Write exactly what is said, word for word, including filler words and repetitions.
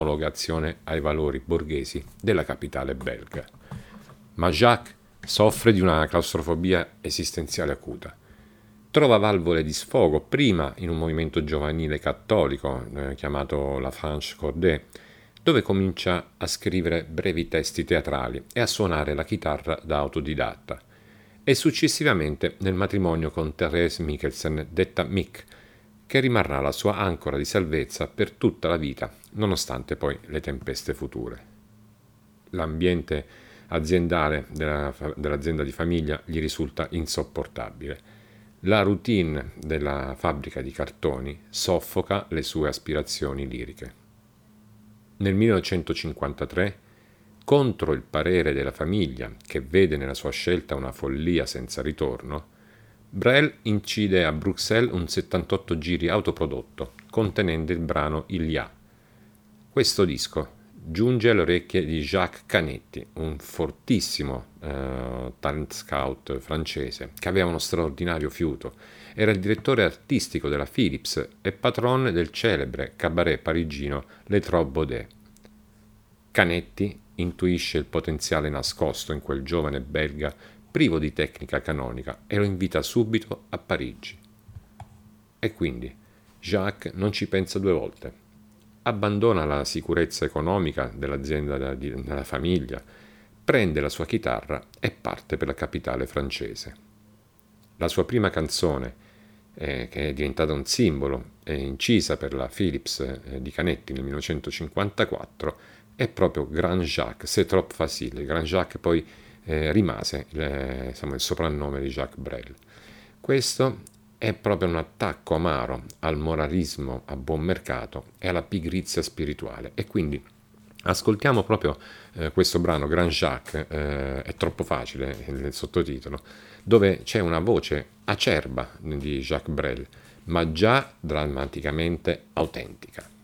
omologazione ai valori borghesi della capitale belga. Ma Jacques soffre di una claustrofobia esistenziale acuta. Trova valvole di sfogo prima in un movimento giovanile cattolico eh, chiamato la Franche Cordée, dove comincia a scrivere brevi testi teatrali e a suonare la chitarra da autodidatta, e successivamente nel matrimonio con Thérèse Mikkelsen, detta Mick, che rimarrà la sua ancora di salvezza per tutta la vita, nonostante poi le tempeste future. L'ambiente aziendale della, dell'azienda di famiglia gli risulta insopportabile. La routine della fabbrica di cartoni soffoca le sue aspirazioni liriche. Nel millenovecentocinquantatré, contro il parere della famiglia, che vede nella sua scelta una follia senza ritorno, Brel incide a Bruxelles un settantotto giri autoprodotto, contenente il brano Il Ya. Questo disco giunge alle orecchie di Jacques Canetti, un fortissimo eh, talent scout francese che aveva uno straordinario fiuto. Era il direttore artistico della Philips e patron del celebre cabaret parigino Les Trois Baudets. Canetti intuisce il potenziale nascosto in quel giovane belga privo di tecnica canonica e lo invita subito a Parigi. E quindi Jacques non ci pensa due volte. Abbandona la sicurezza economica dell'azienda della famiglia, prende la sua chitarra e parte per la capitale francese. La sua prima canzone, eh, che è diventata un simbolo, è incisa per la Philips eh, di Canetti nel millenovecentocinquantaquattro, è proprio Grand Jacques, c'est trop facile. Grand Jacques poi eh, rimase eh, insomma, il soprannome di Jacques Brel. Questo è proprio un attacco amaro al moralismo a buon mercato e alla pigrizia spirituale. E quindi ascoltiamo proprio eh, questo brano, Grand Jacques, eh, è troppo facile il sottotitolo, dove c'è una voce acerba di Jacques Brel, ma già drammaticamente autentica.